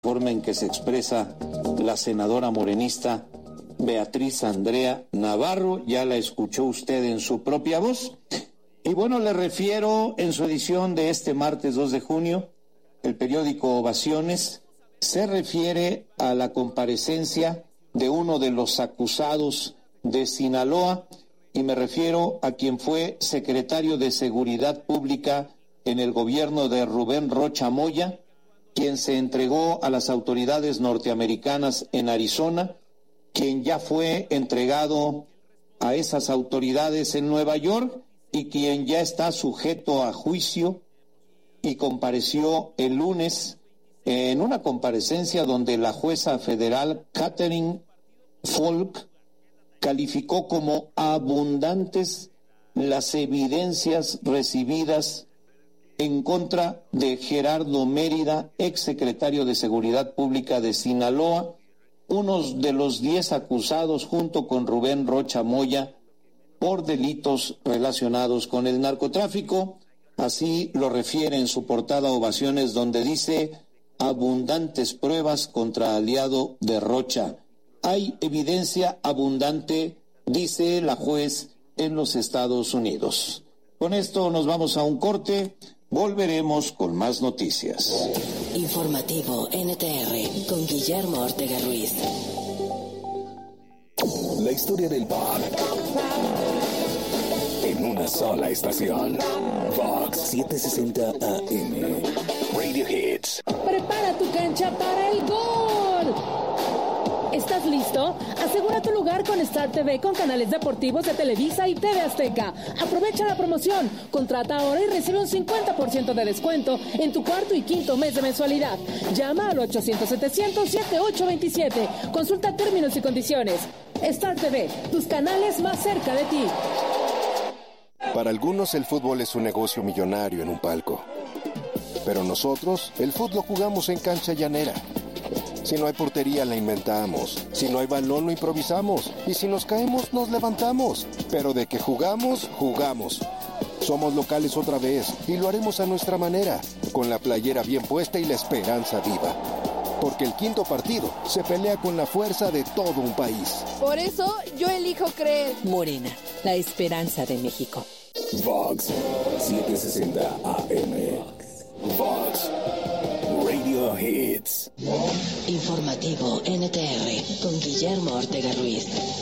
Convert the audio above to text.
forma en que se expresa la senadora morenista Beatriz Andrea Navarro. Ya la escuchó usted en su propia voz. Y bueno, le refiero en su edición de este martes 2 de junio, el periódico Ovaciones se refiere a la comparecencia de uno de los acusados de Sinaloa, y me refiero a quien fue secretario de Seguridad Pública en el gobierno de Rubén Rocha Moya, quien se entregó a las autoridades norteamericanas en Arizona, quien ya fue entregado a esas autoridades en Nueva York y quien ya está sujeto a juicio, y compareció el lunes en una comparecencia donde la jueza federal Catherine Falk calificó como abundantes las evidencias recibidas en contra de Gerardo Mérida, exsecretario de Seguridad Pública de Sinaloa, uno de los 10 acusados junto con Rubén Rocha Moya por delitos relacionados con el narcotráfico. Así lo refiere en su portada Ovaciones, donde dice: abundantes pruebas contra aliado de Rocha. Hay evidencia abundante, dice la juez en los Estados Unidos. Con esto nos vamos a un corte. Volveremos con más noticias. Informativo NTR con Guillermo Ortega Ruiz. La historia del pop en una sola estación. Fox 760 AM. Radio Hits. Prepara tu cancha para el gol. ¿Estás listo? Asegura tu lugar con Star TV con canales deportivos de Televisa y TV Azteca. Aprovecha la promoción. Contrata ahora y recibe un 50% de descuento en tu cuarto y quinto mes de mensualidad. Llama al 800-700-7827. Consulta términos y condiciones. Star TV, tus canales más cerca de ti. Para algunos el fútbol es un negocio millonario en un palco. Pero nosotros, el fútbol lo jugamos en cancha llanera. Si no hay portería, la inventamos. Si no hay balón, lo improvisamos. Y si nos caemos, nos levantamos. Pero de que jugamos, jugamos. Somos locales otra vez y lo haremos a nuestra manera, con la playera bien puesta y la esperanza viva. Porque el quinto partido se pelea con la fuerza de todo un país. Por eso yo elijo creer. Morena, la esperanza de México. Fox 760 AM. Fox Radio Hits. Informativo NTR con Guillermo Ortega Ruiz.